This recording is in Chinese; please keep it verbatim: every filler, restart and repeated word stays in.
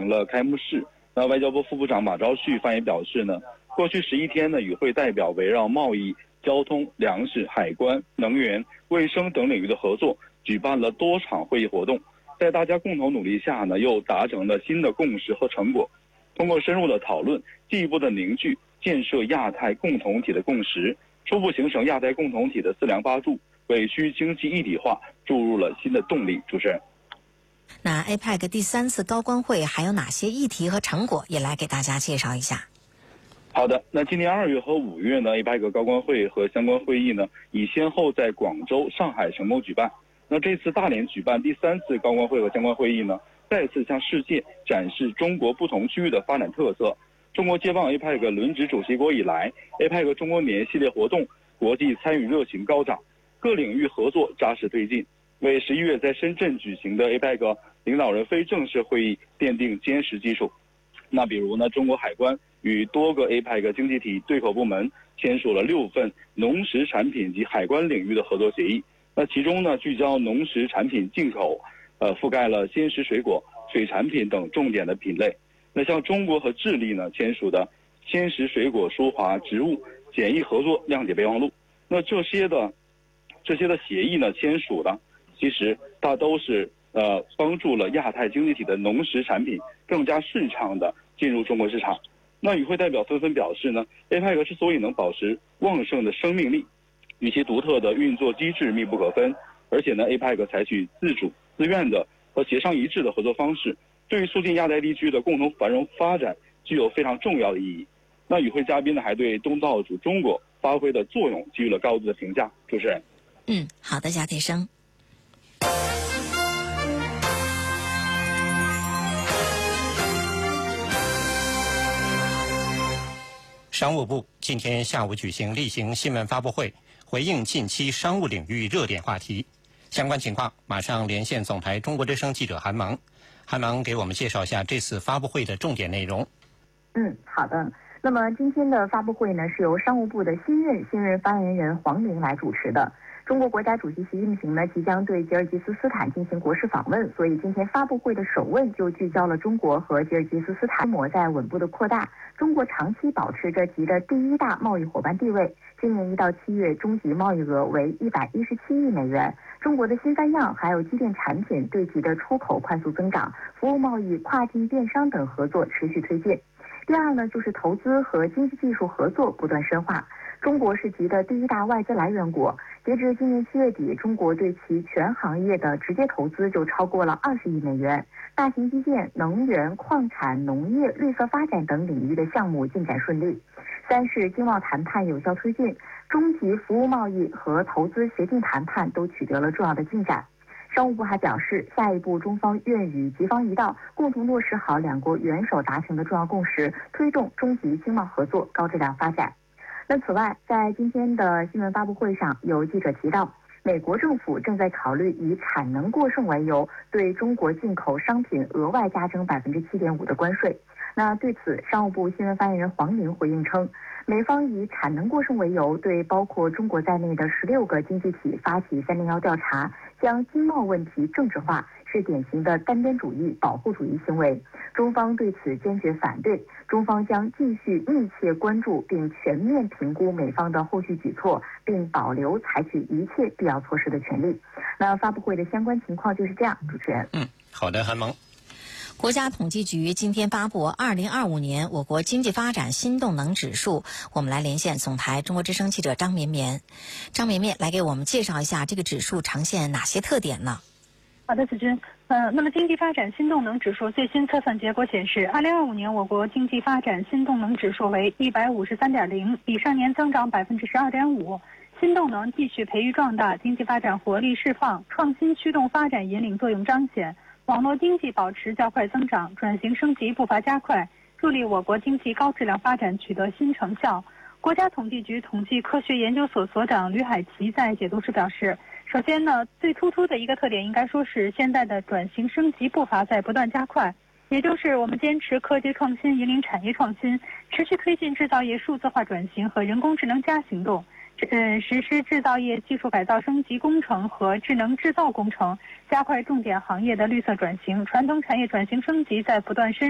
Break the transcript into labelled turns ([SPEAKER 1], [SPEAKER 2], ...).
[SPEAKER 1] 行了开幕式。那外交部副部长马朝旭发言表示呢，过去十一天呢，与会代表围绕贸易、交通、粮食、海关、能源、卫生等领域的合作，举办了多场会议活动。在大家共同努力下呢，又达成了新的共识和成果。通过深入的讨论，进一步的凝聚建设亚太共同体的共识，初步形成亚太共同体的四梁八柱，为区域经济一体化注入了新的动力。主持人，
[SPEAKER 2] 那 A P E C 第三次高官会还有哪些议题和成果，也来给大家介绍一下。
[SPEAKER 1] 好的，那今年二月和五月呢 ，A P E C 高官会和相关会议呢，已先后在广州、上海成功举办。那这次大连举办第三次高官会和相关会议呢，再次向世界展示中国不同区域的发展特色。中国接棒 A P E C 轮值主席国以来 ，A P E C 中国年系列活动国际参与热情高涨，各领域合作扎实推进，为十一月在深圳举行的 A P E C 领导人非正式会议奠定坚实基础。那比如呢，中国海关与多个 A P E C 经济体对口部门签署了六份农食产品及海关领域的合作协议。那其中呢，聚焦农食产品进口，呃，覆盖了鲜食水果、水产品等重点的品类。那像中国和智利呢签署的鲜食水果输华植物检疫合作谅解备忘录。那这些的这些的协议呢签署的，其实大都是呃帮助了亚太经济体的农食产品更加顺畅的进入中国市场。那与会代表纷纷表示呢 ，A P E C 之所以能保持旺盛的生命力，与其独特的运作机制密不可分，而且呢 ，A P E C 采取自主、自愿的和协商一致的合作方式，对于促进亚太地区的共同繁荣发展具有非常重要的意义。那与会嘉宾呢，还对东道主中国发挥的作用给予了高度的评价。主持人，
[SPEAKER 2] 嗯，好的，贾铁生。
[SPEAKER 3] 商务部今天下午举行例行新闻发布会，回应近期商务领域热点话题。相关情况，马上连线总台中国之声记者韩萌。韩萌给我们介绍一下这次发布会的重点内容。
[SPEAKER 4] 嗯，好的。那么今天的发布会呢，是由商务部的新任新任发言人黄玲来主持的。中国国家主席习近平呢即将对吉尔吉斯斯坦进行国事访问，所以今天发布会的首问就聚焦了中国和吉尔吉斯斯坦规模在稳步的扩大。中国长期保持着吉的第一大贸易伙伴地位，今年一到七月中级贸易额为一百一十七亿美元。中国的新三样还有机电产品对吉的出口快速增长，服务贸易、跨境电商等合作持续推进。第二呢，就是投资和经济技术合作不断深化。中国是吉的第一大外资来源国，截至今年七月底，中国对其全行业的直接投资就超过了二十亿美元。大型基建、能源、矿产、农业、绿色发展等领域的项目进展顺利。三是经贸谈判有效推进，中级服务贸易和投资协定谈判都取得了重要的进展。商务部还表示，下一步中方愿与吉方一道，共同落实好两国元首达成的重要共识，推动中吉经贸合作高质量发展。那此外，在今天的新闻发布会上，有记者提到，美国政府正在考虑以产能过剩为由，对中国进口商品额外加征百分之七点五的关税。那对此，商务部新闻发言人黄玲回应称，美方以产能过剩为由，对包括中国在内的十六个经济体发起三零幺调查，将经贸问题政治化，是典型的单边主义、保护主义行为。中方对此坚决反对，中方将继续密切关注并全面评估美方的后续举措，并保留采取一切必要措施的权利。那发布会的相关情况就是这样，主持人。
[SPEAKER 3] 嗯，好的，韩萌。
[SPEAKER 2] 国家统计局今天发布二零二五年我国经济发展新动能指数，我们来连线总台中国之声记者张绵绵。张绵绵来给我们介绍一下这个指数呈现哪些特点呢？
[SPEAKER 5] 好的，子君。呃，那么经济发展新动能指数最新测算结果显示，二零二五年我国经济发展新动能指数为一百五十三点零，比上年增长百分之十二点五。新动能继续培育壮大，经济发展活力释放，创新驱动发展引领作用彰显。网络经济保持较快增长，转型升级步伐加快，助力我国经济高质量发展取得新成效。国家统计局统计科学研究所所长吕海奇在解读时表示，首先呢，最突出的一个特点应该说是现在的转型升级步伐在不断加快，也就是我们坚持科技创新引领产业创新，持续推进制造业数字化转型和人工智能加行动。嗯，实施制造业技术改造升级工程和智能制造工程，加快重点行业的绿色转型，传统产业转型升级在不断深